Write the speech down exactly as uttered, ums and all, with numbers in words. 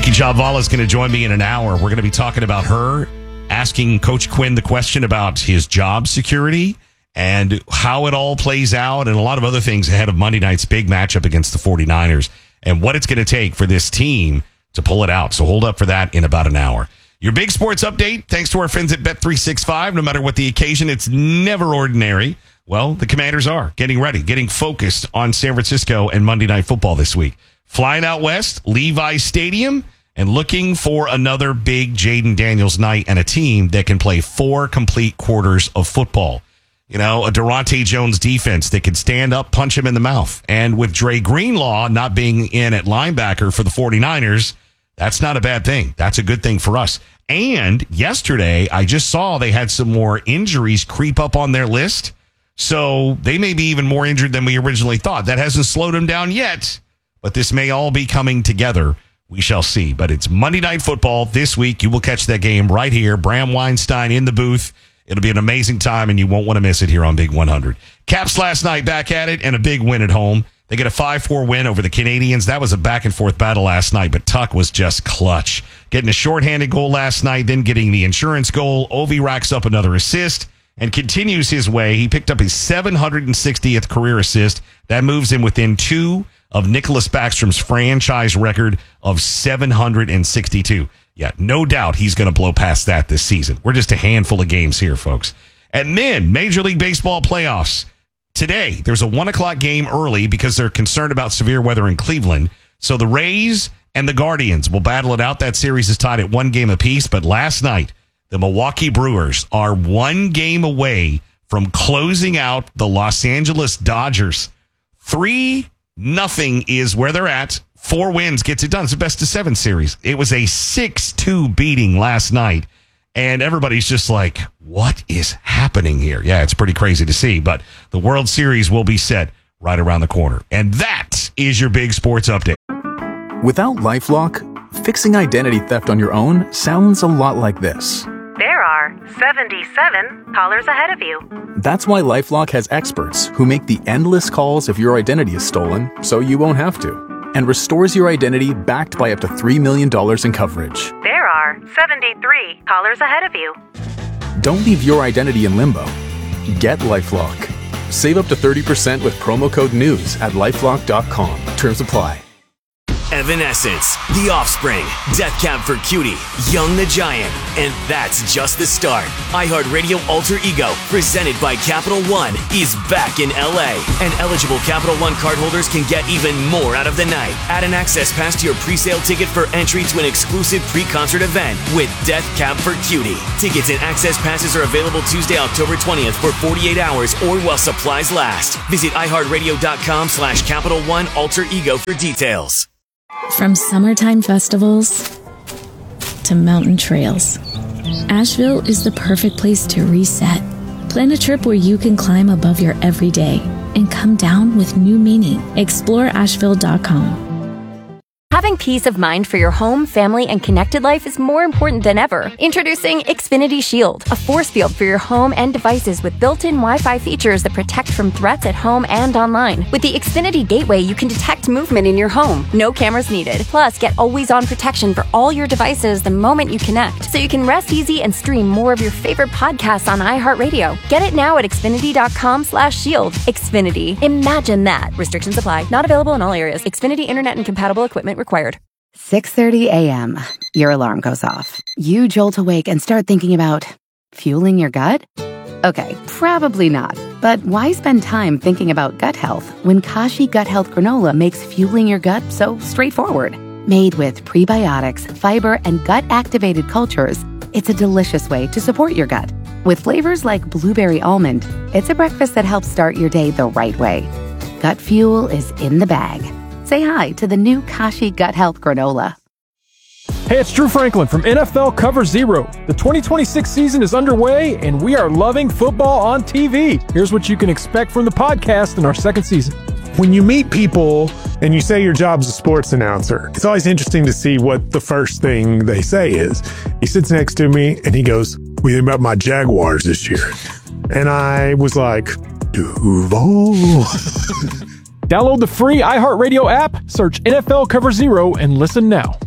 Nikki Jhabvala is going to join me in an hour. We're going to be talking about her, asking Coach Quinn the question about his job security and how it all plays out, and a lot of other things ahead of Monday night's big matchup against the 49ers and what it's going to take for this team to pull it out. So hold up for that in about an hour. Your big sports update, thanks to our friends at Bet three sixty-five. No matter what the occasion, it's never ordinary. Well, the Commanders are getting ready, getting focused on San Francisco and Monday Night Football this week. Flying out west, Levi Stadium, and looking for another big Jaden Daniels night and a team that can play four complete quarters of football. You know, a Durante Jones defense that can stand up, punch him in the mouth. And with Dre Greenlaw not being in at linebacker for the 49ers, that's not a bad thing. That's a good thing for us. And yesterday, I just saw they had some more injuries creep up on their list. So they may be even more injured than we originally thought. That hasn't slowed them down yet, but this may all be coming together. We shall see. But it's Monday Night Football this week. You will catch that game right here. Bram Weinstein in the booth. It'll be an amazing time, and you won't want to miss it here on Big one hundred. Caps last night back at it, and a big win at home. They get a five four win over the Canadians. That was a back-and-forth battle last night, but Tuck was just clutch. Getting a shorthanded goal last night, then getting the insurance goal. Ovi racks up another assist and continues his way. He picked up his seven hundred sixtieth career assist. That moves him within two of Nicholas Backstrom's franchise record of seven hundred sixty-two. Yeah, no doubt he's going to blow past that this season. We're just a handful of games here, folks. And then, Major League Baseball playoffs. Today, there's a one o'clock game early because they're concerned about severe weather in Cleveland. So the Rays and the Guardians will battle it out. That series is tied at one game apiece. But last night, the Milwaukee Brewers are one game away from closing out the Los Angeles Dodgers. Three nothing is where they're at. Four wins gets it done. It's the best of seven series. It was a six two beating last night. And everybody's just like, what is happening here? Yeah, it's pretty crazy to see. But the World Series will be set right around the corner. And that is your big sports update. Without LifeLock, fixing identity theft on your own sounds a lot like this. There are seventy-seven callers ahead of you. That's why LifeLock has experts who make the endless calls if your identity is stolen, so you won't have to. And restores your identity backed by up to three million dollars in coverage. There are seventy-three callers ahead of you. Don't leave your identity in limbo. Get LifeLock. Save up to thirty percent with promo code NEWS at LifeLock dot com. Terms apply. Evanescence, The Offspring, Death Cab for Cutie, Young the Giant, and that's just the start. iHeartRadio Alter Ego, presented by Capital One, is back in L A, and eligible Capital One cardholders can get even more out of the night. Add an access pass to your pre-sale ticket for entry to an exclusive pre-concert event with Death Cab for Cutie. Tickets and access passes are available Tuesday, October twentieth for forty-eight hours or while supplies last. Visit iHeartRadio.com slash Capital One Alter Ego for details. From summertime festivals to mountain trails, Asheville is the perfect place to reset. Plan a trip where you can climb above your everyday and come down with new meaning. Explore Asheville dot com. Having peace of mind for your home, family, and connected life is more important than ever. Introducing Xfinity Shield, a force field for your home and devices with built-in Wi-Fi features that protect from threats at home and online. With the Xfinity Gateway, you can detect movement in your home. No cameras needed. Plus, get always-on protection for all your devices the moment you connect, so you can rest easy and stream more of your favorite podcasts on iHeartRadio. Get it now at Xfinity.com slash shield. Xfinity. Imagine that. Restrictions apply. Not available in all areas. Xfinity Internet and compatible equipment required. six thirty a.m. Your alarm goes off. You jolt awake and start thinking about fueling your gut? Okay, probably not. But why spend time thinking about gut health when Kashi Gut Health Granola makes fueling your gut so straightforward? Made with prebiotics, fiber, and gut-activated cultures, it's a delicious way to support your gut. With flavors like blueberry almond, it's a breakfast that helps start your day the right way. Gut fuel is in the bag. Say hi to the new Kashi Gut Health Granola. Hey, it's Drew Franklin from N F L Cover Zero. The twenty twenty-six season is underway, and we are loving football on T V. Here's what you can expect from the podcast in our second season. When you meet people and you say your job's a sports announcer, it's always interesting to see what the first thing they say is. He sits next to me, and he goes, "What do you think about my Jaguars this year?" And I was like, Duval. Download the free iHeartRadio app, search N F L Cover Zero, and listen now.